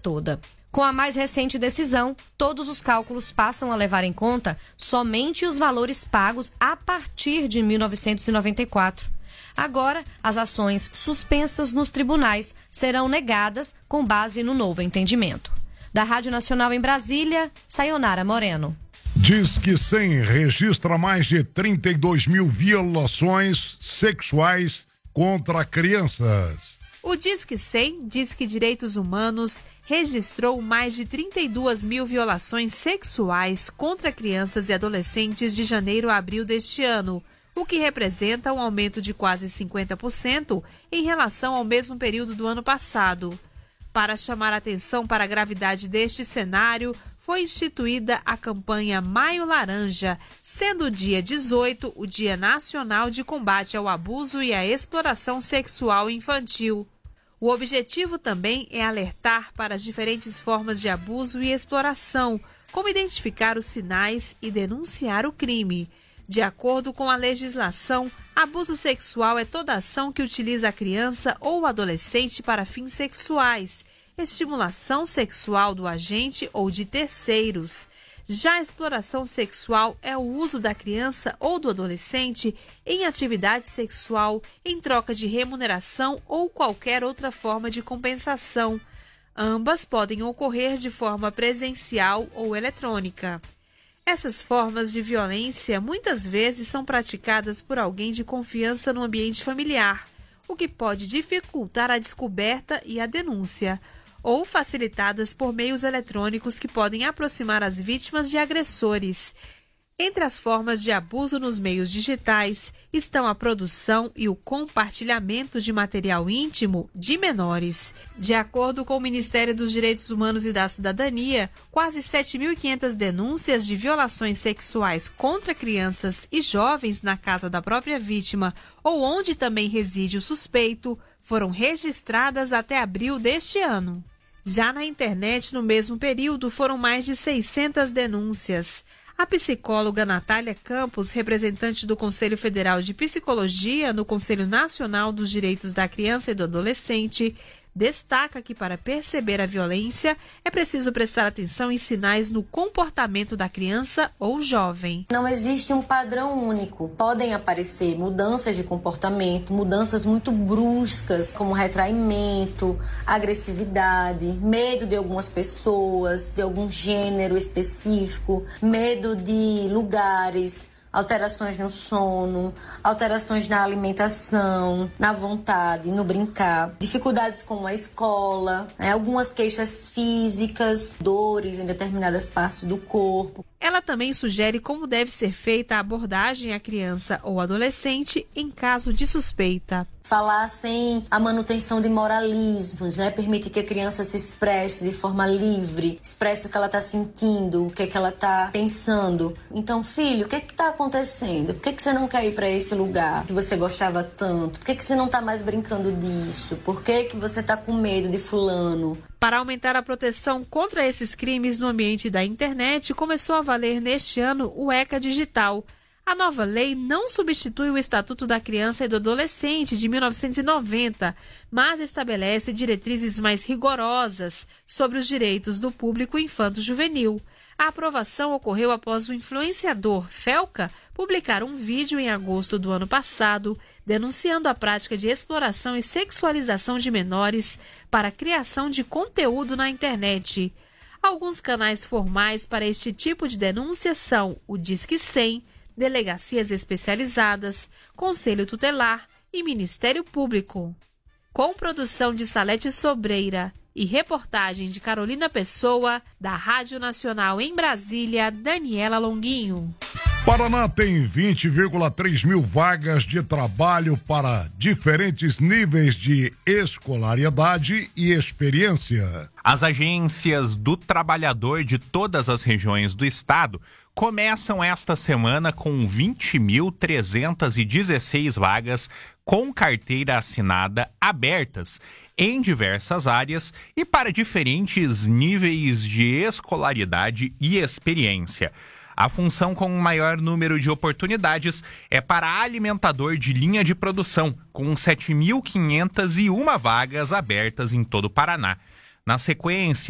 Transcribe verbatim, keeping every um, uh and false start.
toda. Com a mais recente decisão, todos os cálculos passam a levar em conta somente os valores pagos a partir de mil novecentos e noventa e quatro. Agora, as ações suspensas nos tribunais serão negadas com base no novo entendimento. Da Rádio Nacional em Brasília, Sayonara Moreno. Disque cem registra mais de trinta e dois mil violações sexuais contra crianças. O Disque cem, Disque Direitos Humanos, registrou mais de trinta e duas mil violações sexuais contra crianças e adolescentes de janeiro a abril deste ano, o que representa um aumento de quase cinquenta por cento em relação ao mesmo período do ano passado. Para chamar atenção para a gravidade deste cenário, foi instituída a campanha Maio Laranja, sendo o dia dezoito o Dia Nacional de Combate ao Abuso e à Exploração Sexual Infantil. O objetivo também é alertar para as diferentes formas de abuso e exploração, como identificar os sinais e denunciar o crime. De acordo com a legislação, abuso sexual é toda ação que utiliza a criança ou o adolescente para fins sexuais, estimulação sexual do agente ou de terceiros. Já a exploração sexual é o uso da criança ou do adolescente em atividade sexual em troca de remuneração ou qualquer outra forma de compensação. Ambas podem ocorrer de forma presencial ou eletrônica. Essas formas de violência muitas vezes são praticadas por alguém de confiança no ambiente familiar, o que pode dificultar a descoberta e a denúncia, ou facilitadas por meios eletrônicos que podem aproximar as vítimas de agressores. Entre as formas de abuso nos meios digitais estão a produção e o compartilhamento de material íntimo de menores. De acordo com o Ministério dos Direitos Humanos e da Cidadania, quase sete mil e quinhentas denúncias de violações sexuais contra crianças e jovens na casa da própria vítima ou onde também reside o suspeito foram registradas até abril deste ano. Já na internet, no mesmo período, foram mais de seiscentas denúncias. A psicóloga Natália Campos, representante do Conselho Federal de Psicologia no Conselho Nacional dos Direitos da Criança e do Adolescente, destaca que para perceber a violência é preciso prestar atenção em sinais no comportamento da criança ou jovem. Não existe um padrão único. Podem aparecer mudanças de comportamento, mudanças muito bruscas, como retraimento, agressividade, medo de algumas pessoas, de algum gênero específico, medo de lugares, alterações no sono, alterações na alimentação, na vontade, no brincar, dificuldades com a escola, né? Algumas queixas físicas, dores em determinadas partes do corpo. Ela também sugere como deve ser feita a abordagem à criança ou adolescente em caso de suspeita. Falar sem a manutenção de moralismos, né? Permitir que a criança se expresse de forma livre, expresse o que ela está sentindo, o que, é que ela está pensando. Então, filho, o que está acontecendo? Por que, que você não quer ir para esse lugar que você gostava tanto? Por que, que você não está mais brincando disso? Por que, que você está com medo de fulano? Para aumentar a proteção contra esses crimes no ambiente da internet, começou a valer neste ano o ECA Digital. A nova lei não substitui o Estatuto da Criança e do Adolescente de mil novecentos e noventa, mas estabelece diretrizes mais rigorosas sobre os direitos do público infanto-juvenil. A aprovação ocorreu após o influenciador Felca publicar um vídeo em agosto do ano passado, denunciando a prática de exploração e sexualização de menores para a criação de conteúdo na internet. Alguns canais formais para este tipo de denúncia são o Disque cem, delegacias especializadas, Conselho Tutelar e Ministério Público. Com produção de Salete Sobreira e reportagem de Carolina Pessoa, da Rádio Nacional em Brasília, Daniela Longuinho. Paraná tem vinte vírgula três mil vagas de trabalho para diferentes níveis de escolaridade e experiência. As agências do trabalhador de todas as regiões do estado começam esta semana com vinte mil trezentas e dezesseis vagas com carteira assinada abertas em diversas áreas e para diferentes níveis de escolaridade e experiência. A função com maior número de oportunidades é para alimentador de linha de produção, com sete mil quinhentas e uma vagas abertas em todo o Paraná. Na sequência,